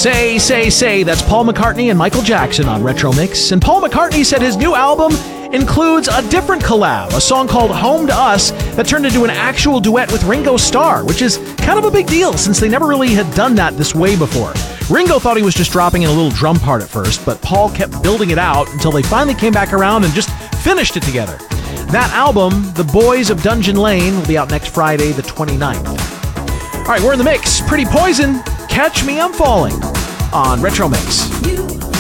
Say, Say, Say, that's Paul McCartney and Michael Jackson on Retro Mix. And Paul McCartney said his new album includes a different collab, a song called Home to Us that turned into an actual duet with Ringo Starr, which is kind of a big deal since they never really had done that this way before. Ringo thought he was just dropping in a little drum part at first, but Paul kept building it out until they finally came back around and just finished it together. That album, The Boys of Dungeon Lane, will be out next Friday, the 29th. All right, we're in the mix. Pretty Poison, Catch Me I'm Falling on Retro Mix.